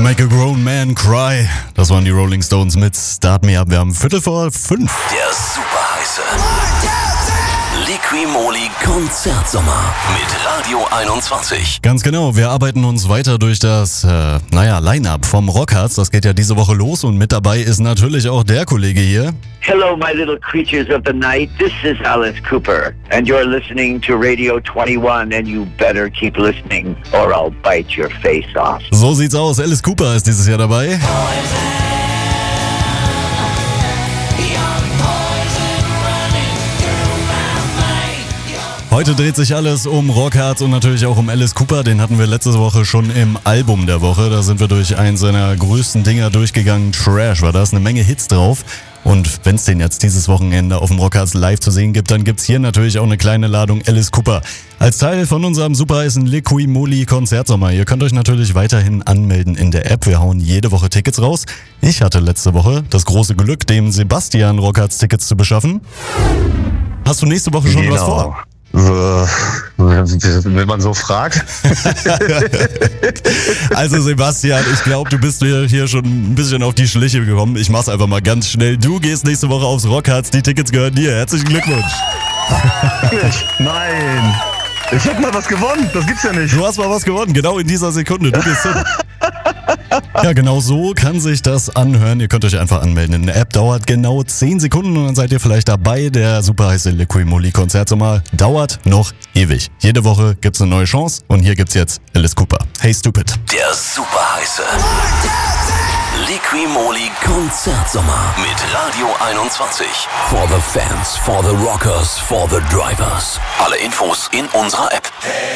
Make a Grown Man Cry. Das waren die Rolling Stones mit Start Me Up. Wir haben 5:45. Der superheiße Liqui-Moly Konzertsommer mit Radio 21. Ganz genau, wir arbeiten uns weiter durch das, Line-Up vom Rockharz. Das geht ja diese Woche los und mit dabei ist natürlich auch der Kollege hier. Hello, my little creatures of the night. This is Alice Cooper, and you're listening to Radio 21, and you better keep listening, or I'll bite your face off. So sieht's aus, Alice Cooper ist dieses Jahr dabei. Heute dreht sich alles um Rockharz und natürlich auch um Alice Cooper. Den hatten wir letzte Woche schon im Album der Woche. Da sind wir durch eins seiner größten Dinger durchgegangen. Trash war das, eine Menge Hits drauf. Und wenn es den jetzt dieses Wochenende auf dem Rockharz live zu sehen gibt, dann gibt's hier natürlich auch eine kleine Ladung Alice Cooper. Als Teil von unserem superheißen Liqui-Moly Konzertsommer. Ihr könnt euch natürlich weiterhin anmelden in der App. Wir hauen jede Woche Tickets raus. Ich hatte letzte Woche das große Glück, dem Sebastian Rockharz Tickets zu beschaffen. Hast du nächste Woche schon was vor? Wenn man so fragt. Also Sebastian, ich glaube, du bist mir hier schon ein bisschen auf die Schliche gekommen. Ich mach's einfach mal ganz schnell. Du gehst nächste Woche aufs Rockharz. Die Tickets gehören dir. Herzlichen Glückwunsch. Nein. Ich hab mal was gewonnen. Das gibt's ja nicht. Du hast mal was gewonnen. Genau in dieser Sekunde. Du gehst hin. Ja, genau so kann sich das anhören. Ihr könnt euch einfach anmelden in der App. Dauert genau 10 Sekunden und dann seid ihr vielleicht dabei. Der superheiße Liqui-Moly Konzertsommer dauert noch ewig. Jede Woche gibt's eine neue Chance und hier gibt's jetzt Alice Cooper. Hey Stupid. Der superheiße Liqui-Moly Konzertsommer mit Radio 21. For the fans, for the rockers, for the drivers. Alle Infos in unserer App.